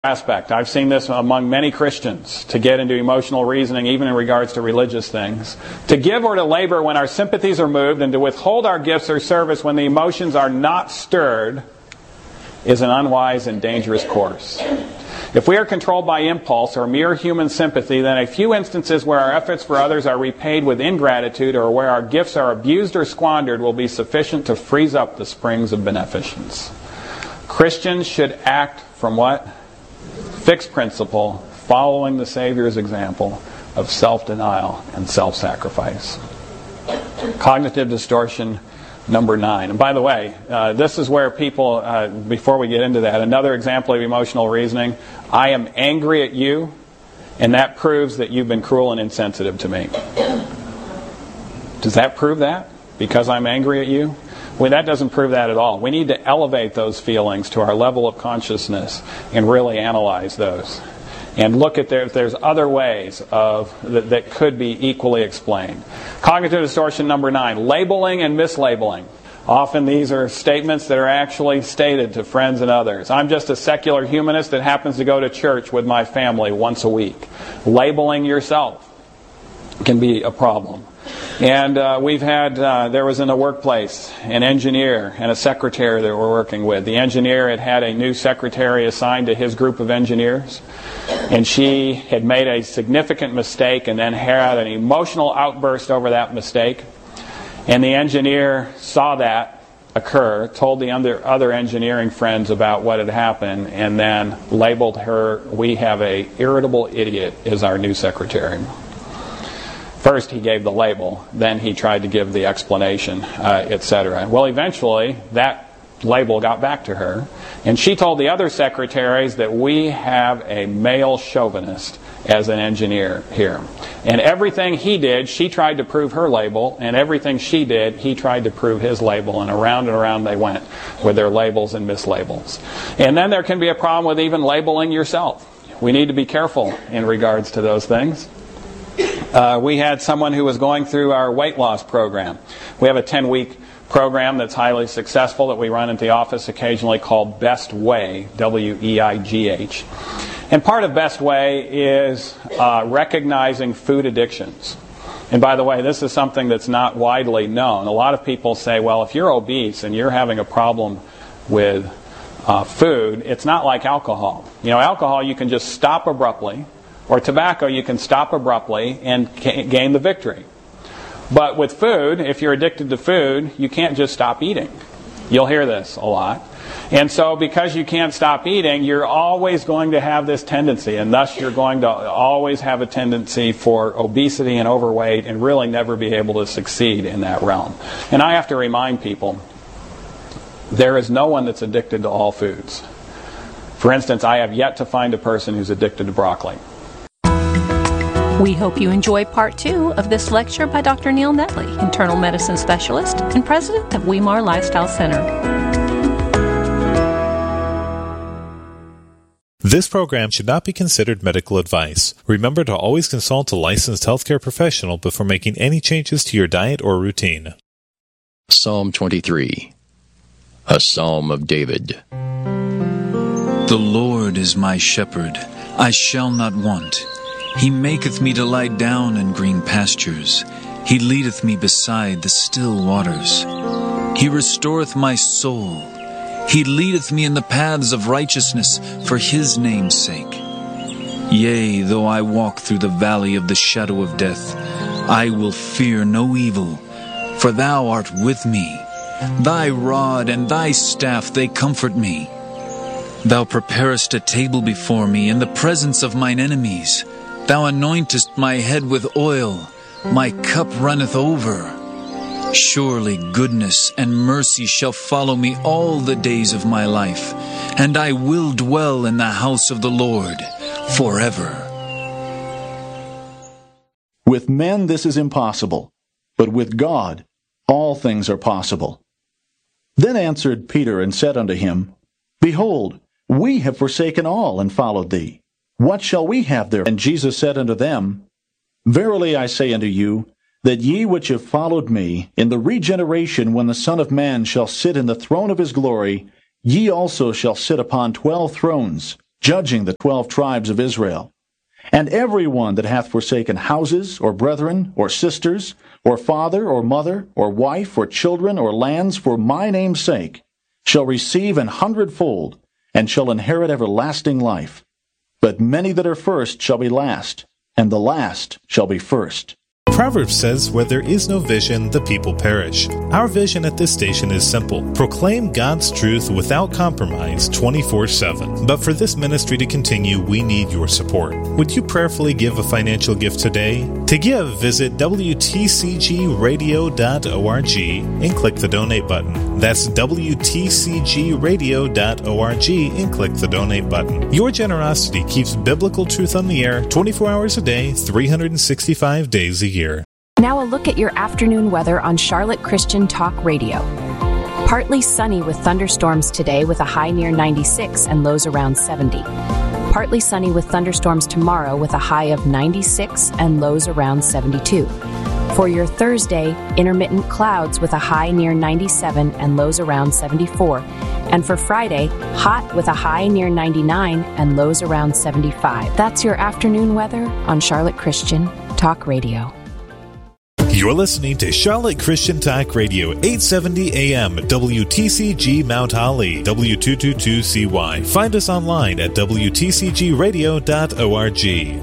aspect. I've seen this among many Christians, to get into emotional reasoning even in regards to religious things. To give or to labor when our sympathies are moved, and to withhold our gifts or service when the emotions are not stirred, is an unwise and dangerous course. If we are controlled by impulse or mere human sympathy, then a few instances where our efforts for others are repaid with ingratitude, or where our gifts are abused or squandered, will be sufficient to freeze up the springs of beneficence. Christians should act from what? Fixed principle, following the Savior's example of self-denial and self-sacrifice. Cognitive distortion number 9. And by the way, this is where people, before we get into that, another example of emotional reasoning: I am angry at you, and that proves that you've been cruel and insensitive to me. Does that prove that? Because I'm angry at you? Well, that doesn't prove that at all. We need to elevate those feelings to our level of consciousness and really analyze those. And look at if there's other ways that could be equally explained. Cognitive distortion number 9, labeling and mislabeling. Often these are statements that are actually stated to friends and others. I'm just a secular humanist that happens to go to church with my family once a week. Labeling yourself can be a problem. And we've had, there was in the workplace an engineer and a secretary that we're working with. The engineer had a new secretary assigned to his group of engineers, and she had made a significant mistake and then had an emotional outburst over that mistake. And the engineer saw that occur, told the other engineering friends about what had happened, and then labeled her, "We have a irritable idiot as our new secretary." First he gave the label, then he tried to give the explanation, etc. Well, eventually that label got back to her, and she told the other secretaries that we have a male chauvinist as an engineer here. And everything he did, she tried to prove her label, and everything she did, he tried to prove his label, and around they went with their labels and mislabels. And then there can be a problem with even labeling yourself. We need to be careful in regards to those things. We had someone who was going through our weight loss program. We have a 10-week program that's highly successful that we run at the office occasionally called Best Way, W-E-I-G-H. And part of Best Way is recognizing food addictions. And by the way, this is something that's not widely known. A lot of people say, well, if you're obese and you're having a problem with food, it's not like alcohol. You know, alcohol you can just stop abruptly, or tobacco you can stop abruptly and gain the victory. But with food, if you're addicted to food, you can't just stop eating. You'll hear this a lot. And so because you can't stop eating, you're always going to have this tendency, and thus you're going to always have a tendency for obesity and overweight and really never be able to succeed in that realm. And I have to remind people, there is no one that's addicted to all foods. For instance, I have yet to find a person who's addicted to broccoli. We hope you enjoy part 2 of this lecture by Dr. Neil Netley, internal medicine specialist and president of Weimar Lifestyle Center. This program should not be considered medical advice. Remember to always consult a licensed healthcare professional before making any changes to your diet or routine. Psalm 23, a Psalm of David. The Lord is my shepherd, I shall not want. He maketh me to lie down in green pastures. He leadeth me beside the still waters. He restoreth my soul. He leadeth me in the paths of righteousness for his name's sake. Yea, though I walk through the valley of the shadow of death, I will fear no evil, for thou art with me. Thy rod and thy staff, they comfort me. Thou preparest a table before me in the presence of mine enemies. Thou anointest my head with oil, my cup runneth over. Surely goodness and mercy shall follow me all the days of my life, and I will dwell in the house of the Lord forever. With men this is impossible, but with God all things are possible. Then answered Peter and said unto him, Behold, we have forsaken all and followed thee. What shall we have there? And Jesus said unto them, Verily I say unto you, that ye which have followed me, in the regeneration when the Son of Man shall sit in the throne of his glory, ye also shall sit upon 12 thrones, judging the 12 tribes of Israel. And every one that hath forsaken houses, or brethren, or sisters, or father, or mother, or wife, or children, or lands, for my name's sake, shall receive 100-fold, and shall inherit everlasting life. But many that are first shall be last, and the last shall be first. Proverbs says, where there is no vision, the people perish. Our vision at this station is simple. Proclaim God's truth without compromise 24/7. But for this ministry to continue, we need your support. Would you prayerfully give a financial gift today? To give, visit WTCGradio.org and click the donate button. That's WTCGradio.org and click the donate button. Your generosity keeps biblical truth on the air 24 hours a day, 365 days a year. Now a look at your afternoon weather on Charlotte Christian Talk Radio. Partly sunny with thunderstorms today with a high near 96 and lows around 70. Partly sunny with thunderstorms tomorrow with a high of 96 and lows around 72. For your Thursday, intermittent clouds with a high near 97 and lows around 74. And for Friday, hot with a high near 99 and lows around 75. That's your afternoon weather on Charlotte Christian Talk Radio. You're listening to Charlotte Christian Talk Radio, 870 AM, WTCG Mount Holly, W222CY. Find us online at WTCGradio.org.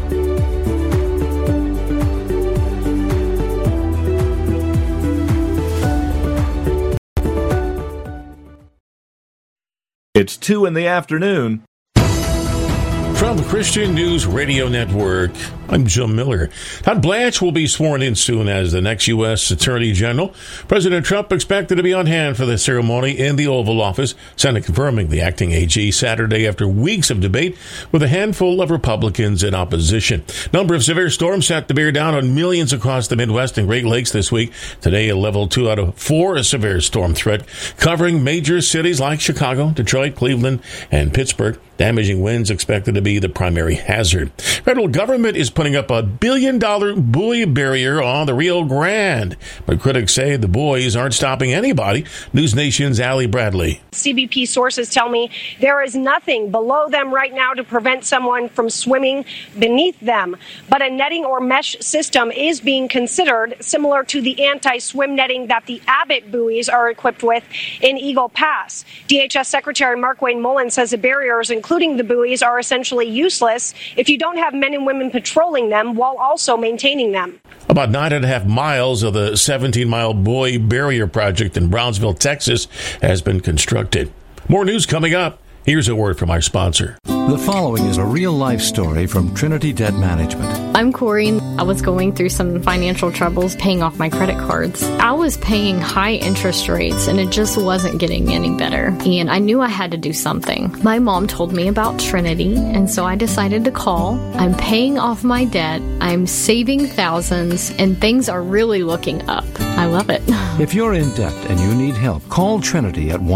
It's 2 in the afternoon. From the Christian News Radio Network, I'm Jim Miller. Todd Blanche will be sworn in soon as the next U.S. Attorney General. President Trump expected to be on hand for the ceremony in the Oval Office, Senate confirming the acting AG Saturday after weeks of debate with a handful of Republicans in opposition. Number of severe storms set to bear down on millions across the Midwest and Great Lakes this week. Today, a level 2 out of 4 severe storm threat, covering major cities like Chicago, Detroit, Cleveland, and Pittsburgh. Damaging winds expected to be the primary hazard. Federal government is putting up $1 billion buoy barrier on the Rio Grande, but critics say the buoys aren't stopping anybody. News Nation's Allie Bradley. CBP sources tell me there is nothing below them right now to prevent someone from swimming beneath them, but a netting or mesh system is being considered, similar to the anti-swim netting that the Abbott buoys are equipped with in Eagle Pass. DHS Secretary Markwayne Mullin says the barriers, including the buoys, are essentially useless if you don't have men and women patrolling them while also maintaining them. About 9.5 miles of the 17-mile buoy barrier project in Brownsville, Texas, has been constructed. More news coming up. Here's a word from our sponsor. The following is a real-life story from Trinity Debt Management. I'm Corey. I was going through some financial troubles paying off my credit cards. I was paying high interest rates, and it just wasn't getting any better. And I knew I had to do something. My mom told me about Trinity, and so I decided to call. I'm paying off my debt. I'm saving thousands, and things are really looking up. I love it. If you're in debt and you need help, call Trinity at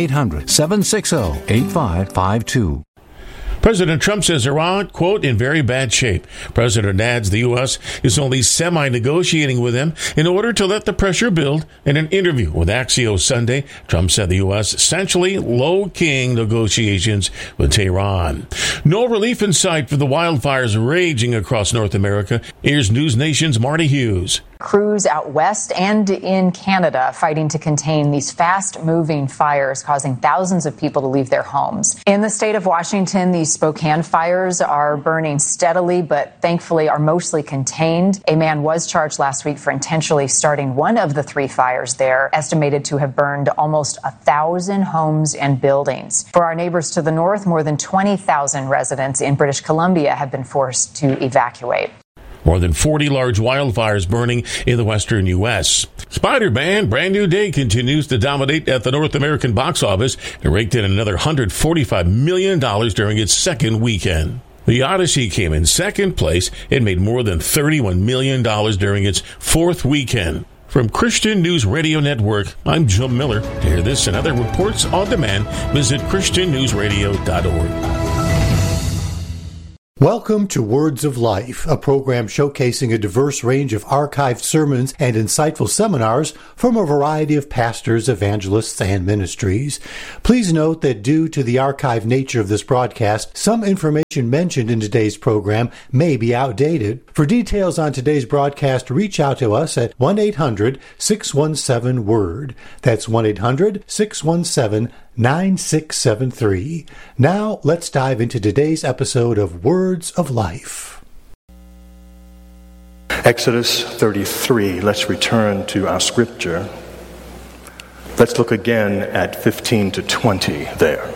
1-800-760-8552. President Trump says Iran, quote, in very bad shape. President adds the U.S. is only semi-negotiating with them in order to let the pressure build. In an interview with Axios Sunday, Trump said the U.S. essentially low-keying negotiations with Tehran. No relief in sight for the wildfires raging across North America. Here's News Nation's Marty Hughes. Crews out west and in Canada fighting to contain these fast-moving fires, causing thousands of people to leave their homes. In the state of Washington, these Spokane fires are burning steadily, but thankfully are mostly contained. A man was charged last week for intentionally starting one of the 3 fires there, estimated to have burned almost 1,000 homes and buildings. For our neighbors to the north, more than 20,000 residents in British Columbia have been forced to evacuate. More than 40 large wildfires burning in the western U.S. Spider-Man Brand New Day continues to dominate at the North American box office. It raked in another $145 million during its second weekend. The Odyssey came in second place. It made more than $31 million during its fourth weekend. From Christian News Radio Network, I'm Jim Miller. To hear this and other reports on demand, visit ChristianNewsRadio.org. Welcome to Words of Life, a program showcasing a diverse range of archived sermons and insightful seminars from a variety of pastors, evangelists, and ministries. Please note that due to the archived nature of this broadcast, some information mentioned in today's program may be outdated. For details on today's broadcast, reach out to us at 1-800-617-WORD. That's 1-800-617-9673. Now, let's dive into today's episode of Words of Life. Exodus 33. Let's return to our scripture. Let's look again at 15 to 20 there.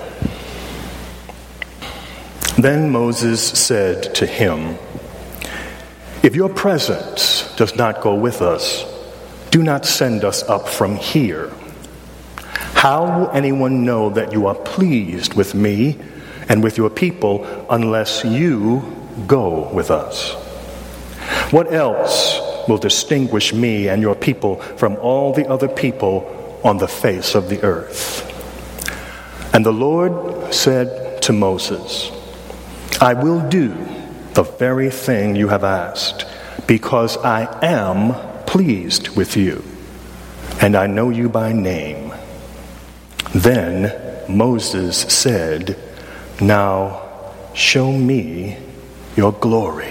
Then Moses said to him, "If your presence does not go with us, do not send us up from here. How will anyone know that you are pleased with me and with your people unless you go with us? What else will distinguish me and your people from all the other people on the face of the earth?" And the Lord said to Moses, "I will do the very thing you have asked, because I am pleased with you, and I know you by name." Then Moses said, "Now show me your glory."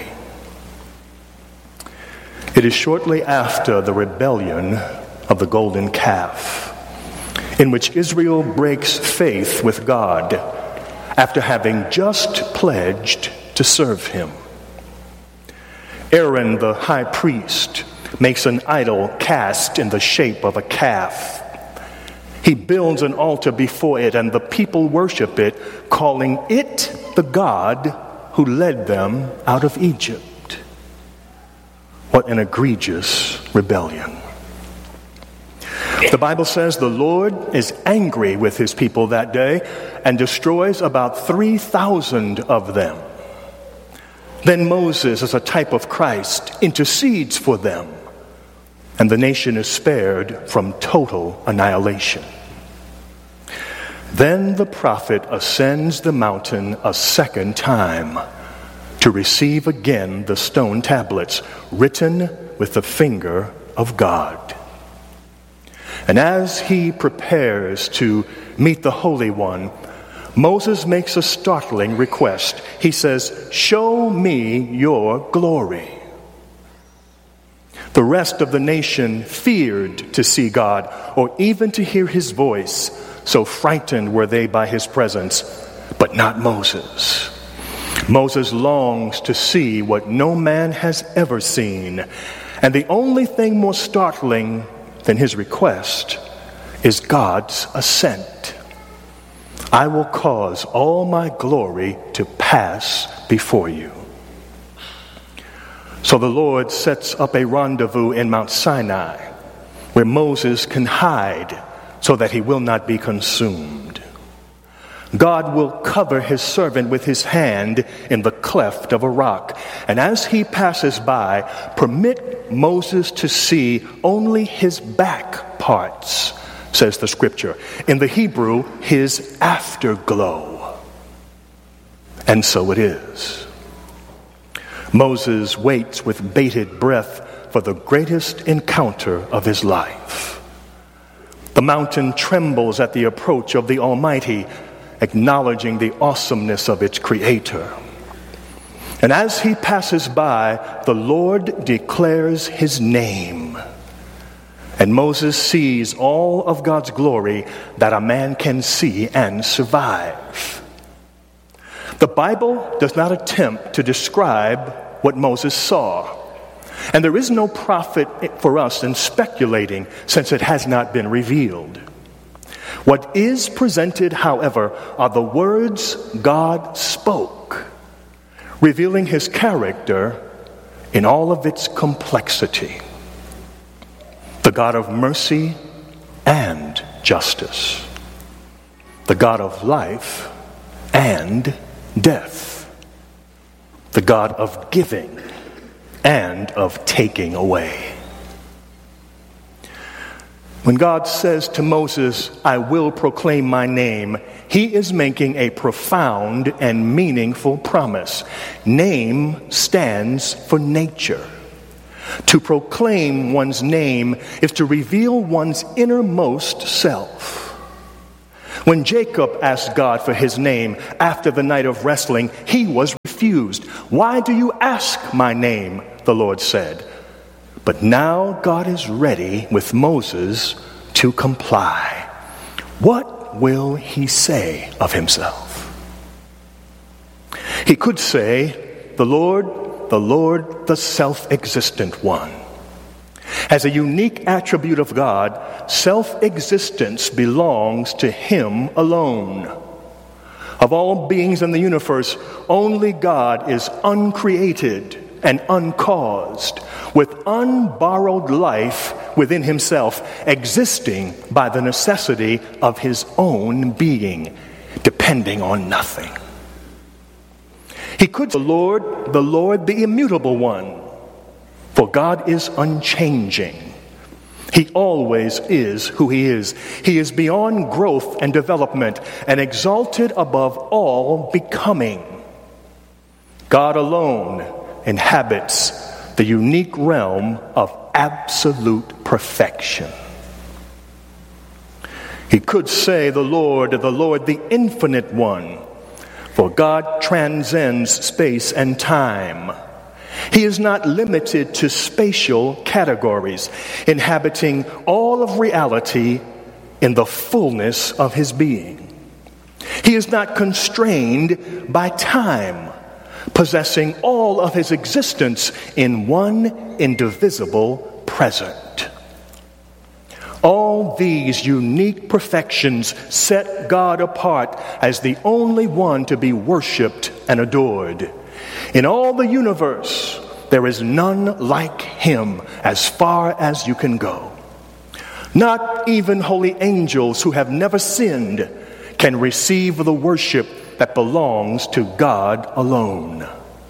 It is shortly after the rebellion of the golden calf, in which Israel breaks faith with God after having just pledged to serve him. Aaron, the high priest, makes an idol cast in the shape of a calf. He builds an altar before it, and the people worship it, calling it the God who led them out of Egypt. What an egregious rebellion. The Bible says the Lord is angry with his people that day and destroys about 3,000 of them. Then Moses, as a type of Christ, intercedes for them, and the nation is spared from total annihilation. Then the prophet ascends the mountain a second time to receive again the stone tablets written with the finger of God. And as he prepares to meet the Holy One, Moses makes a startling request. He says, "Show me your glory." The rest of the nation feared to see God or even to hear his voice, so frightened were they by his presence, but not Moses. Moses longs to see what no man has ever seen, and the only thing more startling than his request is God's assent. "I will cause all my glory to pass before you." So the Lord sets up a rendezvous in Mount Sinai where Moses can hide so that he will not be consumed. God will cover his servant with his hand in the cleft of a rock, and as he passes by, permit Moses to see only his back parts, says the scripture. In the Hebrew, his afterglow. And so it is. Moses waits with bated breath for the greatest encounter of his life. The mountain trembles at the approach of the Almighty, acknowledging the awesomeness of its creator. And as he passes by, the Lord declares his name. And Moses sees all of God's glory that a man can see and survive. The Bible does not attempt to describe what Moses saw. And there is no profit for us in speculating, since it has not been revealed. What is presented, however, are the words God spoke, revealing his character in all of its complexity. The God of mercy and justice. The God of life and death. The God of giving and of taking away. When God says to Moses, I will proclaim my name, he is making a profound and meaningful promise. Name stands for nature. To proclaim one's name is to reveal one's innermost self. When Jacob asked God for his name after the night of wrestling, he was refused. Why do you ask my name? The Lord said. But now God is ready with Moses to comply. What will he say of himself? He could say, the Lord, the self-existent one. As a unique attribute of God, self-existence belongs to him alone. Of all beings in the universe, only God is uncreated and uncaused, with unborrowed life within himself, existing by the necessity of his own being, depending on nothing. He could say, the Lord, the immutable one, for God is unchanging. He always is who he is. He is beyond growth and development and exalted above all becoming. God alone inhabits the unique realm of absolute perfection. He could say, the Lord, the infinite one, for God transcends space and time. He is not limited to spatial categories, inhabiting all of reality in the fullness of his being. He is not constrained by time, possessing all of his existence in one indivisible present. All these unique perfections set God apart as the only one to be worshipped and adored. In all the universe, there is none like him as far as you can go. Not even holy angels who have never sinned can receive the worship that belongs to God alone.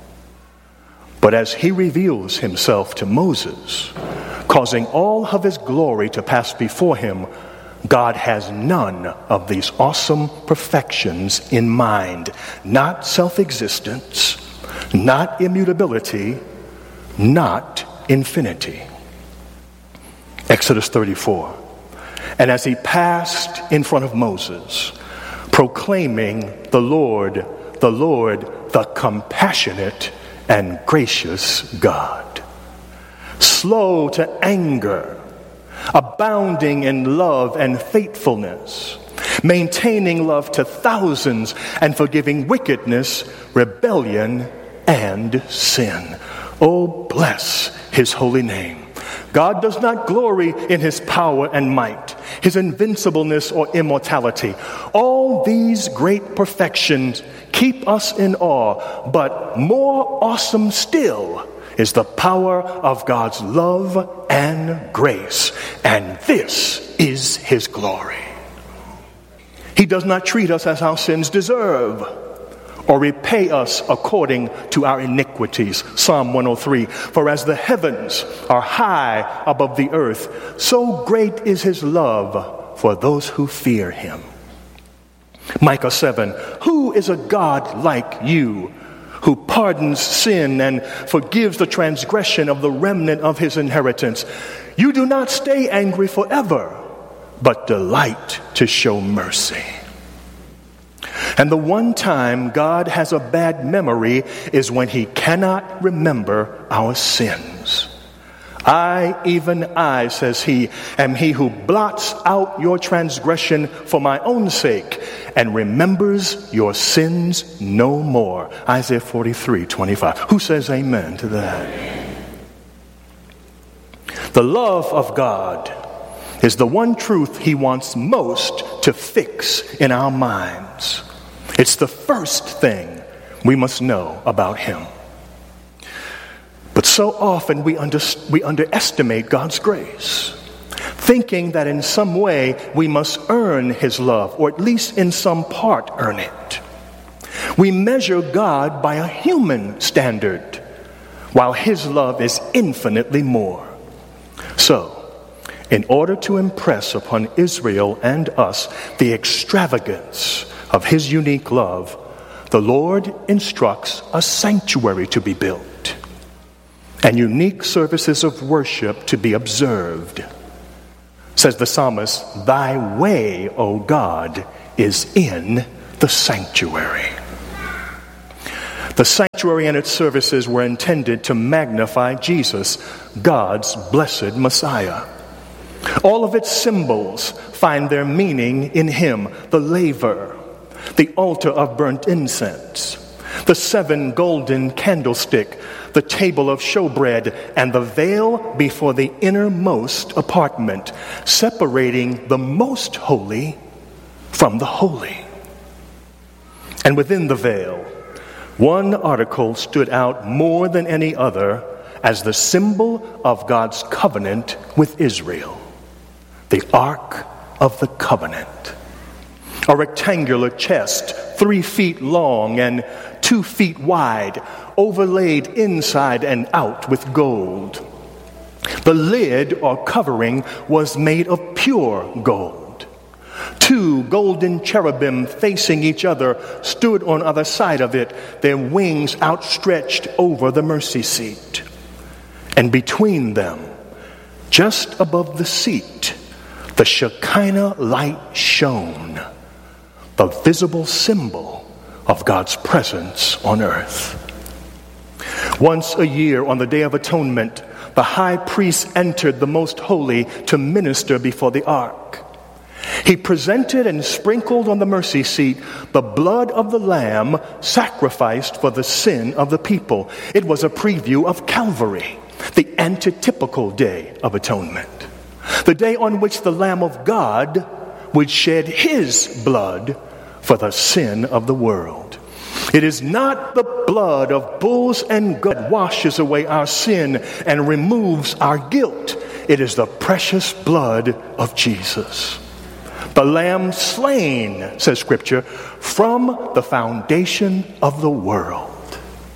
But as he reveals himself to Moses, causing all of his glory to pass before him, God has none of these awesome perfections in mind. Not self-existence, not immutability, not infinity. Exodus 34. And as he passed in front of Moses, proclaiming the Lord, the compassionate and gracious God, slow to anger, abounding in love and faithfulness, maintaining love to thousands, and forgiving wickedness, rebellion, and sin. Oh, bless his holy name. God does not glory in his power and might, his invincibleness or immortality. All these great perfections keep us in awe, but more awesome still is the power of God's love and grace, and this is his glory. He does not treat us as our sins deserve, or repay us according to our iniquities. Psalm 103, for as the heavens are high above the earth, so great is his love for those who fear him. Micah 7, who is a God like you, who pardons sin and forgives the transgression of the remnant of his inheritance? You do not stay angry forever, but delight to show mercy. And the one time God has a bad memory is when he cannot remember our sins. I, even I, says he, am he who blots out your transgression for my own sake and remembers your sins no more. Isaiah 43:25. Who says amen to that? The love of God is the one truth he wants most to fix in our minds. It's the first thing we must know about him. But so often we underestimate God's grace, thinking that in some way we must earn his love, or at least in some part earn it. We measure God by a human standard, while his love is infinitely more. So, in order to impress upon Israel and us the extravagance of his unique love, the Lord instructs a sanctuary to be built and unique services of worship to be observed. Says the psalmist, "Thy way, O God, is in the sanctuary." The sanctuary and its services were intended to magnify Jesus, God's blessed Messiah. All of its symbols find their meaning in him: the laver, the altar of burnt incense, the 7 golden candlestick, the table of showbread, and the veil before the innermost apartment, separating the most holy from the holy. And within the veil, one article stood out more than any other as the symbol of God's covenant with Israel: the Ark of the Covenant. A rectangular chest 3 feet long and 2 feet wide, overlaid inside and out with gold. The lid or covering was made of pure gold. 2 golden cherubim facing each other stood on either side of it, their wings outstretched over the mercy seat. And between them, just above the seat, the Shekinah light shone, the visible symbol of God's presence on earth. Once a year on the Day of Atonement, the high priest entered the most holy to minister before the ark. He presented and sprinkled on the mercy seat the blood of the lamb sacrificed for the sin of the people. It was a preview of Calvary, the antitypical Day of Atonement, the day on which the Lamb of God would shed his blood for the sin of the world. It is not the blood of bulls and goats that washes away our sin and removes our guilt. It is the precious blood of Jesus, the Lamb slain, says Scripture, from the foundation of the world.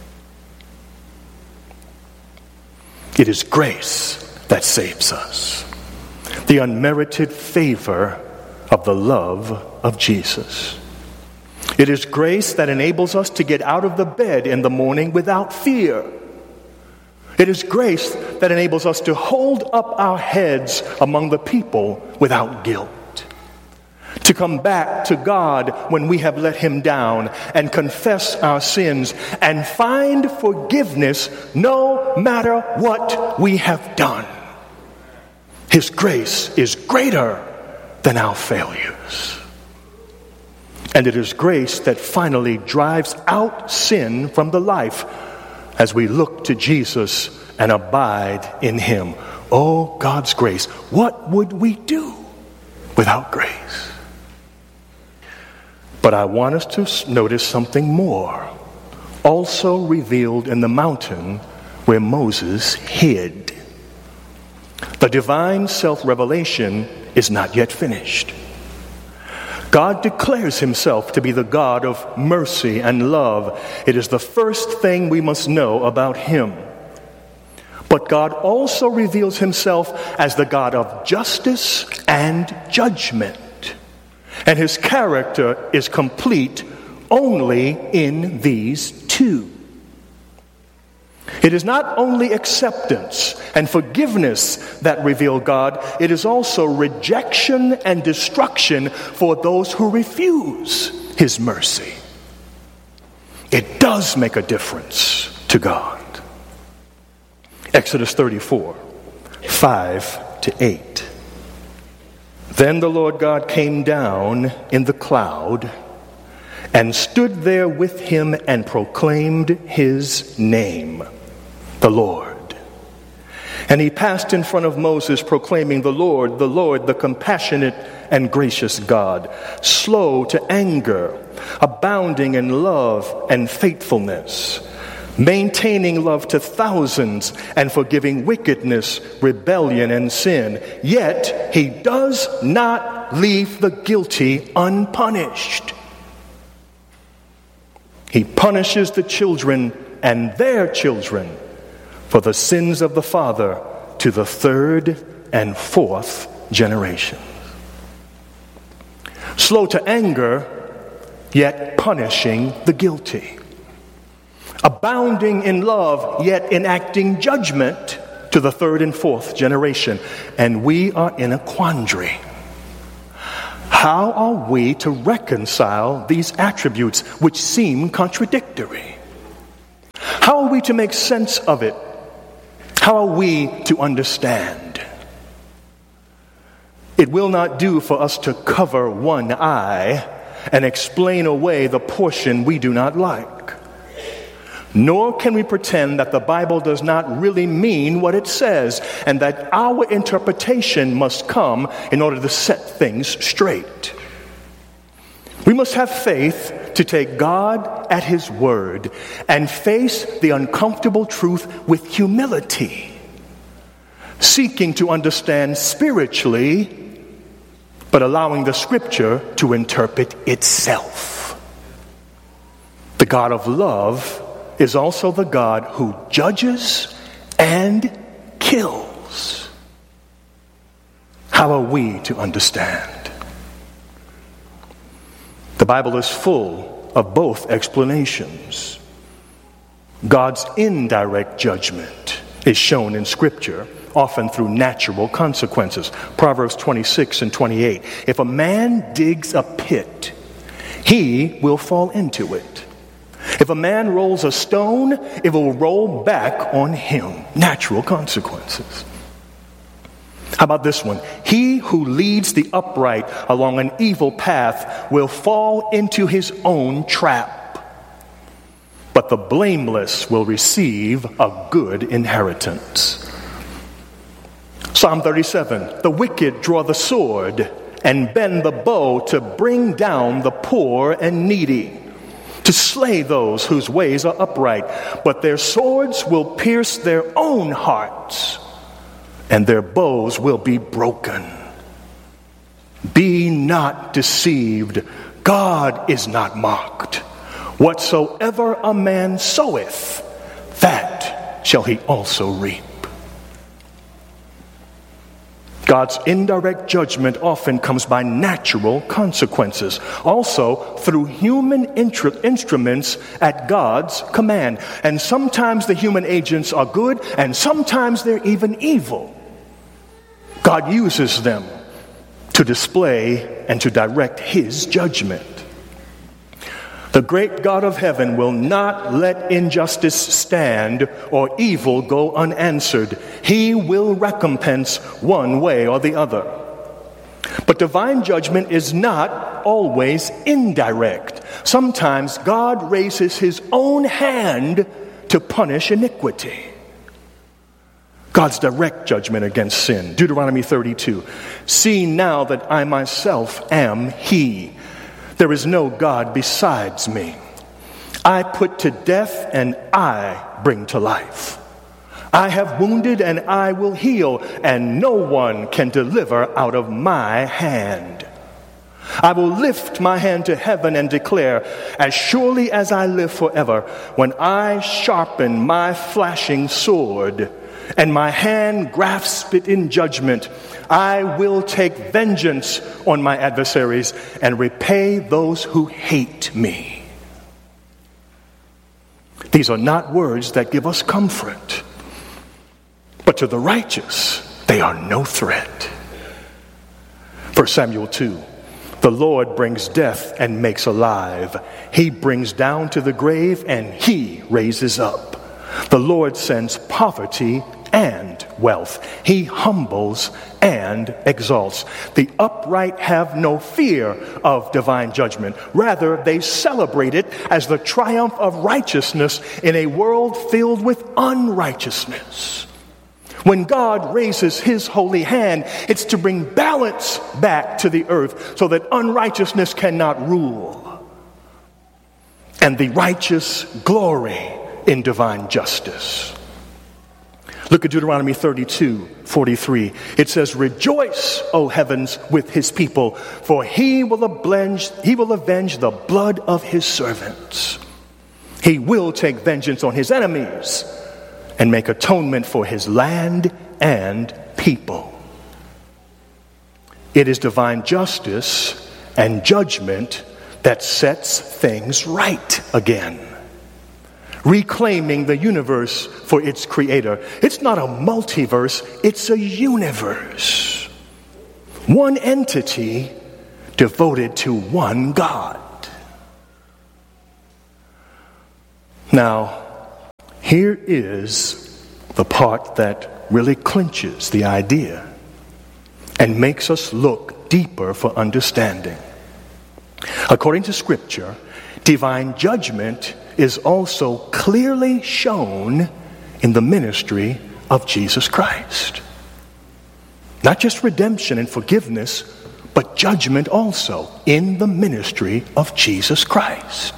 It is grace that saves us, the unmerited favor of the love of Jesus. It is grace that enables us to get out of the bed in the morning without fear. It is grace that enables us to hold up our heads among the people without guilt, to come back to God when we have let him down and confess our sins and find forgiveness no matter what we have done. His grace is greater than our failures. And it is grace that finally drives out sin from the life as we look to Jesus and abide in him. Oh, God's grace. What would we do without grace? But I want us to notice something more, also revealed in the mountain where Moses hid. The divine self-revelation is not yet finished. God declares himself to be the God of mercy and love. It is the first thing we must know about him. But God also reveals himself as the God of justice and judgment. And his character is complete only in these two. It is not only acceptance and forgiveness that reveal God, it is also rejection and destruction for those who refuse his mercy. It does make a difference to God. Exodus 34, 5-8. Then the Lord God came down in the cloud and stood there with him and proclaimed his name, the Lord. And he passed in front of Moses, proclaiming, the Lord, the compassionate and gracious God, slow to anger, abounding in love and faithfulness, maintaining love to thousands, and forgiving wickedness, rebellion, and sin. Yet he does not leave the guilty unpunished. He punishes the children and their children for the sins of the father to the third and fourth generations. Slow to anger, yet punishing the guilty. Abounding in love, yet enacting judgment to the third and fourth generation. And we are in a quandary. How are we to reconcile these attributes which seem contradictory? How are we to make sense of it? How are we to understand? It will not do for us to cover one eye and explain away the portion we do not like. Nor can we pretend that the Bible does not really mean what it says, and that our interpretation must come in order to set things straight. We must have faith to take God at His word and face the uncomfortable truth with humility, seeking to understand spiritually, but allowing the Scripture to interpret itself. The God of love is also the God who judges and kills. How are we to understand? The Bible is full of both explanations. God's indirect judgment is shown in Scripture, often through natural consequences. Proverbs 26 and 28. If a man digs a pit, he will fall into it. If a man rolls a stone, it will roll back on him. Natural consequences. How about this one? He who leads the upright along an evil path will fall into his own trap, but the blameless will receive a good inheritance. Psalm 37, the wicked draw the sword and bend the bow to bring down the poor and needy, to slay those whose ways are upright, but their swords will pierce their own hearts, and their bows will be broken. Be not deceived. God is not mocked. Whatsoever a man soweth, that shall he also reap. God's indirect judgment often comes by natural consequences, also through human instruments at God's command. And sometimes the human agents are good, and sometimes they're even evil. God uses them to display and to direct His judgment. The great God of heaven will not let injustice stand or evil go unanswered. He will recompense one way or the other. But divine judgment is not always indirect. Sometimes God raises His own hand to punish iniquity. God's direct judgment against sin. Deuteronomy 32. See now that I myself am He. There is no God besides me. I put to death and I bring to life. I have wounded and I will heal, and no one can deliver out of my hand. I will lift my hand to heaven and declare, as surely as I live forever, when I sharpen my flashing sword and my hand grasps it in judgment, I will take vengeance on my adversaries and repay those who hate me. These are not words that give us comfort, but to the righteous, they are no threat. 1 Samuel 2. The Lord brings death and makes alive. He brings down to the grave and He raises up. The Lord sends poverty and wealth. He humbles and exalts. The upright have no fear of divine judgment. Rather, they celebrate it as the triumph of righteousness in a world filled with unrighteousness. When God raises His holy hand, it's to bring balance back to the earth so that unrighteousness cannot rule, and the righteous glory in divine justice. Look at Deuteronomy 32:43. It says, "Rejoice, O heavens, with His people, for He will avenge the blood of His servants. He will take vengeance on His enemies and make atonement for His land and people." It is divine justice and judgment that sets things right again, reclaiming the universe for its creator. It's not a multiverse, it's a universe. One entity devoted to one God. Now, here is the part that really clinches the idea and makes us look deeper for understanding. According to Scripture, divine judgment is also clearly shown in the ministry of Jesus Christ. Not just redemption and forgiveness, but judgment also in the ministry of Jesus Christ.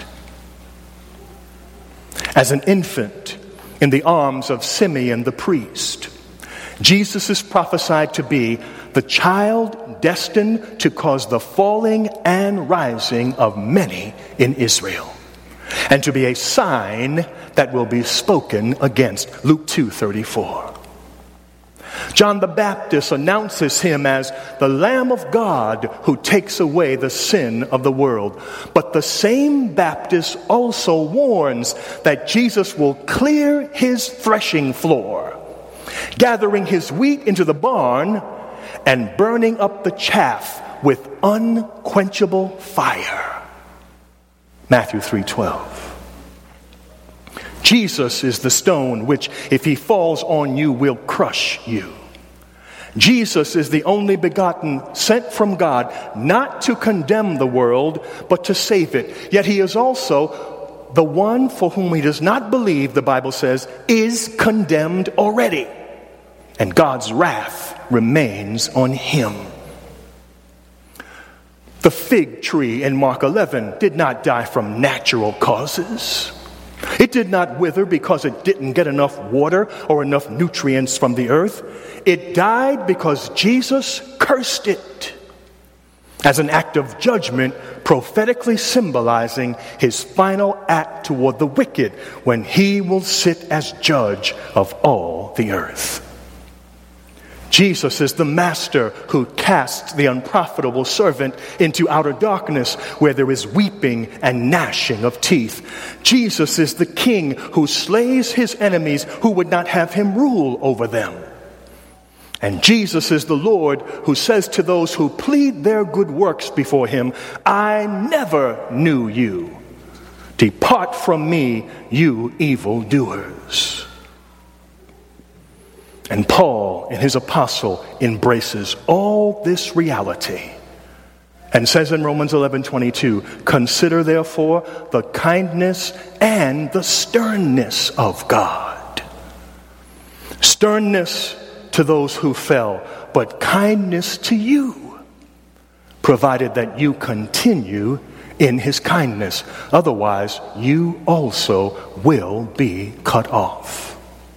As an infant in the arms of Simeon the priest, Jesus is prophesied to be the child destined to cause the falling and rising of many in Israel, and to be a sign that will be spoken against. Luke 2:34. John the Baptist announces him as the Lamb of God who takes away the sin of the world. But the same Baptist also warns that Jesus will clear his threshing floor, gathering his wheat into the barn and burning up the chaff with unquenchable fire. Matthew 3:12. Jesus is the stone which, if he falls on you, will crush you. Jesus is the only begotten sent from God, not to condemn the world, but to save it. Yet he is also the one for whom he does not believe, the Bible says, is condemned already. And God's wrath remains on him. The fig tree in Mark 11 did not die from natural causes. It did not wither because it didn't get enough water or enough nutrients from the earth. It died because Jesus cursed it as an act of judgment, prophetically symbolizing his final act toward the wicked when he will sit as judge of all the earth. Jesus is the master who casts the unprofitable servant into outer darkness where there is weeping and gnashing of teeth. Jesus is the king who slays his enemies who would not have him rule over them. And Jesus is the Lord who says to those who plead their good works before him, I never knew you. Depart from me, you evildoers. And Paul, in his epistle, embraces all this reality and says in Romans 11:22, consider therefore the kindness and the sternness of God. Sternness to those who fell, but kindness to you, provided that you continue in his kindness. Otherwise, you also will be cut off.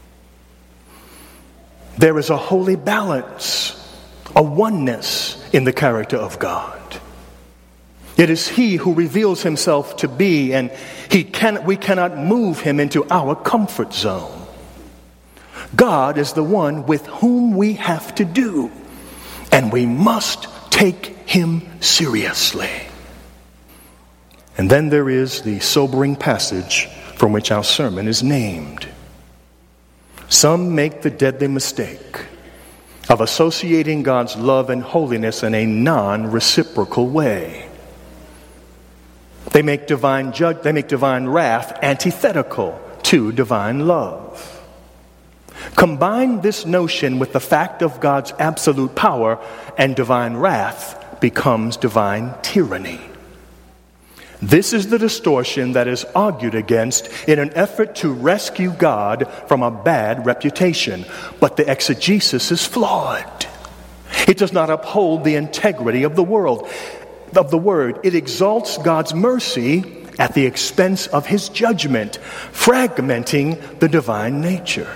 There is a holy balance, a oneness in the character of God. It is he who reveals himself to be, and we cannot move him into our comfort zone. God is the one with whom we have to do, and we must take him seriously. And then there is the sobering passage from which our sermon is named. Some make the deadly mistake of associating God's love and holiness in a non-reciprocal way. They make divine wrath antithetical to divine love. Combine this notion with the fact of God's absolute power, and divine wrath becomes divine tyranny. This is the distortion that is argued against in an effort to rescue God from a bad reputation. But the exegesis is flawed. It does not uphold the integrity of the word. It exalts God's mercy at the expense of his judgment, fragmenting the divine nature.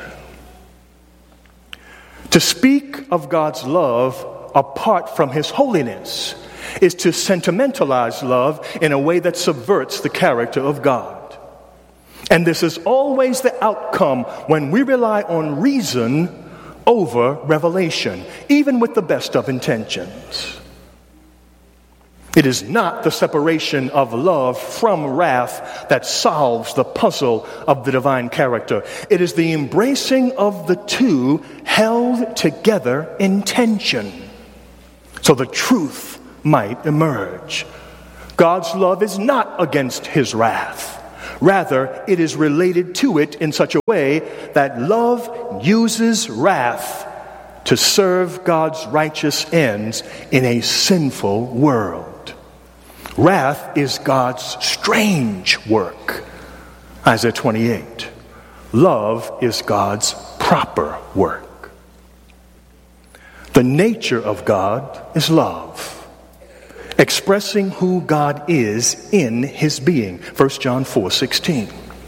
To speak of God's love apart from his holiness is to sentimentalize love in a way that subverts the character of God. And this is always the outcome when we rely on reason over revelation, even with the best of intentions. It is not the separation of love from wrath that solves the puzzle of the divine character. It is the embracing of the two held together in tension, so the truth might emerge. God's love is not against his wrath. Rather, it is related to it in such a way that love uses wrath to serve God's righteous ends in a sinful world. Wrath is God's strange work. Isaiah 28. Love is God's proper work. The nature of God is love, expressing who God is in his being. 1 John 4:16.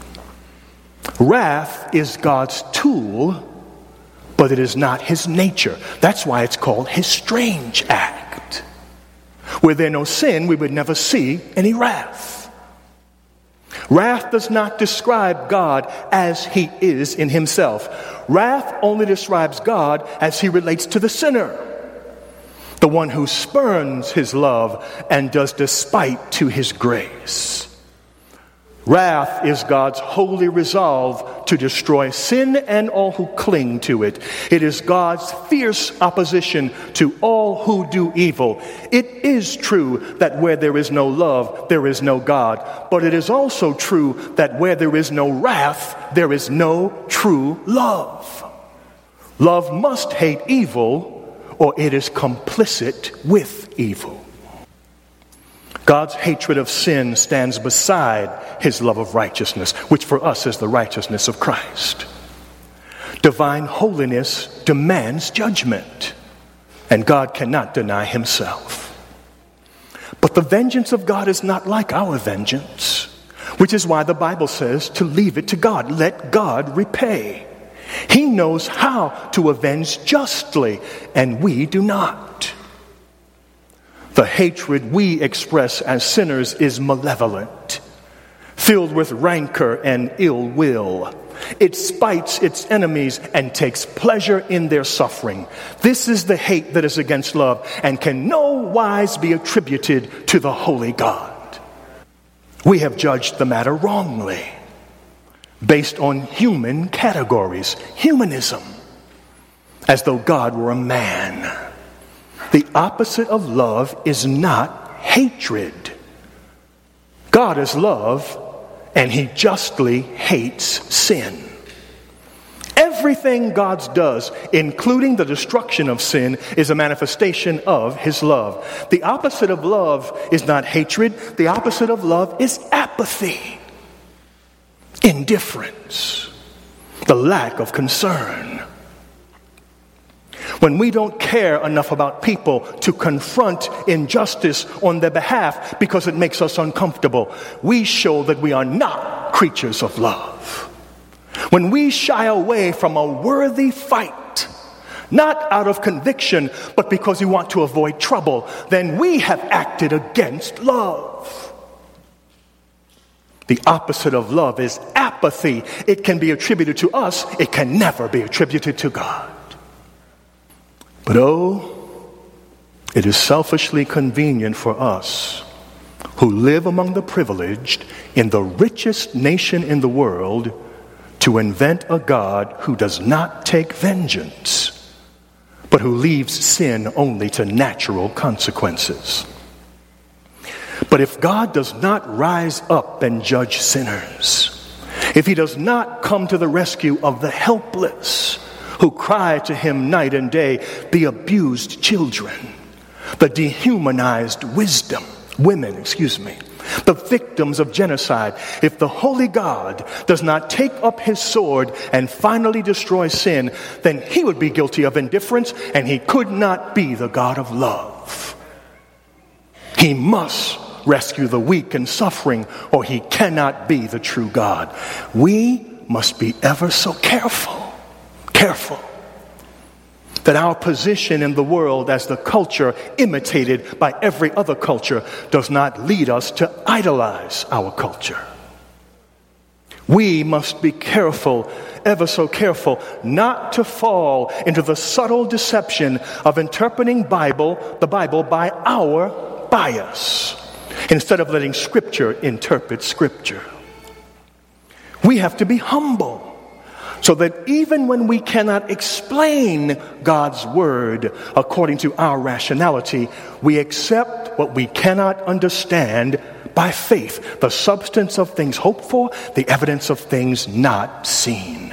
Wrath is God's tool, but it is not his nature. That's why it's called his strange act. Were there no sin, we would never see any wrath. Wrath does not describe God as he is in himself. Wrath only describes God as he relates to the sinner, the one who spurns his love and does despite to his grace. Wrath is God's holy resolve to destroy sin and all who cling to it. It is God's fierce opposition to all who do evil. It is true that where there is no love, there is no God. But it is also true that where there is no wrath, there is no true love. Love must hate evil, or it is complicit with evil. God's hatred of sin stands beside his love of righteousness, which for us is the righteousness of Christ. Divine holiness demands judgment, and God cannot deny himself. But the vengeance of God is not like our vengeance, which is why the Bible says to leave it to God. Let God repay. He knows how to avenge justly, and we do not. The hatred we express as sinners is malevolent, filled with rancor and ill will. It spites its enemies and takes pleasure in their suffering. This is the hate that is against love and can no wise be attributed to the holy God. We have judged the matter wrongly, based on human categories, humanism, as though God were a man. The opposite of love is not hatred. God is love, and he justly hates sin. Everything God does, including the destruction of sin, is a manifestation of his love. The opposite of love is not hatred. The opposite of love is apathy, indifference, the lack of concern. When we don't care enough about people to confront injustice on their behalf because it makes us uncomfortable, we show that we are not creatures of love. When we shy away from a worthy fight, not out of conviction, but because we want to avoid trouble, then we have acted against love. The opposite of love is apathy. It can be attributed to us. It can never be attributed to God. But it is selfishly convenient for us who live among the privileged in the richest nation in the world to invent a God who does not take vengeance, but who leaves sin only to natural consequences. But if God does not rise up and judge sinners, if he does not come to the rescue of the helpless who cry to him night and day, the abused children, the dehumanized women, the victims of genocide, if the holy God does not take up his sword and finally destroy sin, then he would be guilty of indifference, and he could not be the God of love. He must rescue the weak and suffering, or he cannot be the true God. We must be ever so careful that our position in the world as the culture imitated by every other culture does not lead us to idolize our culture. We must be careful, ever so careful, not to fall into the subtle deception of interpreting the Bible by our bias instead of letting Scripture interpret Scripture. We have to be humble so that even when we cannot explain God's Word according to our rationality, we accept what we cannot understand by faith, the substance of things hoped for, the evidence of things not seen.